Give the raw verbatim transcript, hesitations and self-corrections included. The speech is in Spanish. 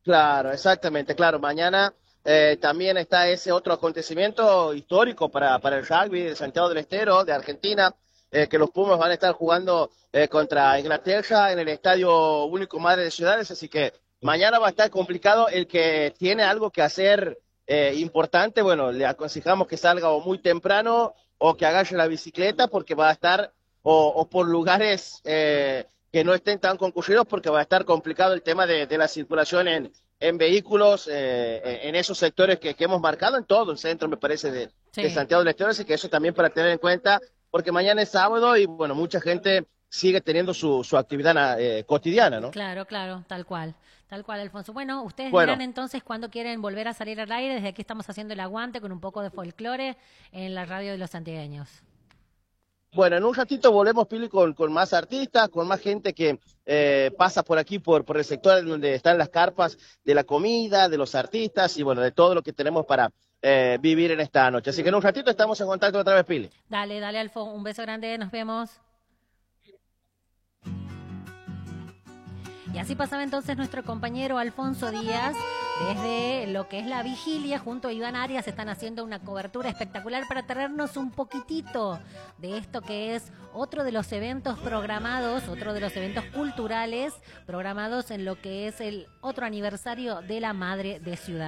Claro, exactamente, claro. Mañana eh, también está ese otro acontecimiento histórico para, para el rugby de Santiago del Estero, de Argentina, eh, que los Pumas van a estar jugando eh, contra Inglaterra en el Estadio Único Madre de Ciudades, así que mañana va a estar complicado. El que tiene algo que hacer eh, importante, bueno, le aconsejamos que salga o muy temprano o que agarre la bicicleta porque va a estar o, o por lugares eh, que no estén tan concurridos porque va a estar complicado el tema de, de la circulación en, en vehículos, eh, en esos sectores que, que, hemos marcado en todo el centro, me parece, de, de Sí. Santiago del Estero, así que eso también para tener en cuenta, porque mañana es sábado y bueno, mucha gente sigue teniendo su, su actividad eh, cotidiana, ¿no? Claro, claro, tal cual, tal cual, Alfonso. Bueno, ustedes dirán Bueno, entonces cuándo quieren volver a salir al aire. Desde aquí estamos haciendo el aguante con un poco de folclore en la radio de los santiagueños. bueno, en un ratito volvemos, Pili, con, con más artistas, con más gente que eh, pasa por aquí, por, por el sector donde están las carpas de la comida, de los artistas y bueno, de todo lo que tenemos para eh, vivir en esta noche. Así que en un ratito estamos en contacto otra vez, Pili. Dale, dale, Alfo, un beso grande, nos vemos. Y así pasaba entonces nuestro compañero Alfonso Díaz. Desde lo que es la vigilia, junto a Iván Arias, están haciendo una cobertura espectacular para traernos un poquitito de esto que es otro de los eventos programados, otro de los eventos culturales programados en lo que es el otro aniversario de la Madre de Ciudad.